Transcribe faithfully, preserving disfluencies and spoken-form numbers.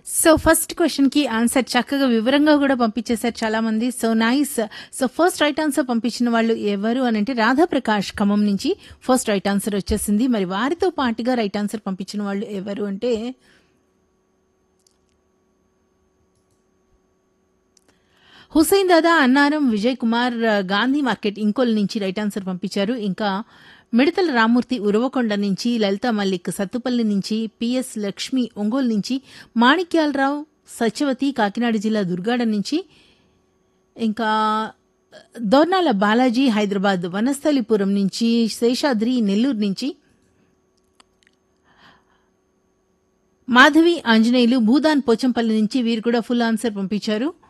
So first క్వశ్చన్‌కి answer చక్కగా వివరంగా గూడా పంపించేసారు చాలామంది. So nice. So first right answer పంపించిన వాళ్ళు ఎవరు అనంటే రాధాప్రకాష్ ఖమ్మం నుంచి ఫస్ట్ రైట్ ఆన్సర్ వచ్చేసింది. మరి వారితో పాటుగా రైట్ ఆన్సర్ పంపించిన వాళ్ళు ఎవరు అంటే హుసేన్ దాదా, అన్నారం విజయ్ కుమార్, గాంధీ మార్కెట్ ఇంకోల్ నుంచి రైట్ ఆన్సర్ పంపించారు. ఇంకా మిడతల రామ్మూర్తి ఉరవకొండ నుంచి, లలిత మల్లిక్ సత్తుపల్లి నుంచి, పిఎస్ లక్ష్మి ఒంగోలు నుంచి, మాణిక్యాలరావు సత్యవతి కాకినాడ జిల్లా దుర్గాడ నుంచి, ఇంకా దోర్నాల బాలాజీ హైదరాబాద్ వనస్థలిపురం నుంచి, శేషాద్రి నెల్లూరు నుంచి, మాధవి ఆంజనేయులు భూదాన్ పోచంపల్లి నుంచి వీరు కూడా ఫుల్ ఆన్సర్ పంపించారు.